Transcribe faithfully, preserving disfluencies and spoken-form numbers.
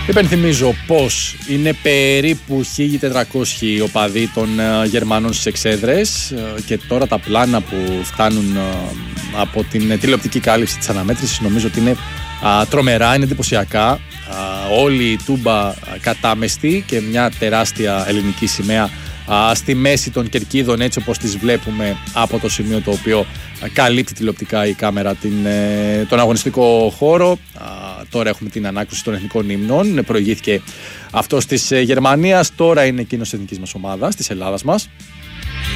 Υπενθυμίζω πως είναι περίπου χίλια τετρακόσιοι οπαδοί των Γερμανών στις εξέδρες και τώρα τα πλάνα που φτάνουν από την τηλεοπτική κάλυψη της αναμέτρησης νομίζω ότι είναι α, τρομερά, είναι εντυπωσιακά. Α, όλη η τούμπα κατάμεστη και μια τεράστια ελληνική σημαία α, στη μέση των κερκίδων, έτσι όπως τις βλέπουμε από το σημείο το οποίο α, καλύπτει τηλεοπτικά η κάμερα την, ε, τον αγωνιστικό χώρο. Α, τώρα έχουμε την ανάκρουση των εθνικών ύμνων. Προηγήθηκε αυτός της Γερμανίας, τώρα είναι εκείνος της εθνικής μας ομάδας, της Ελλάδας μας.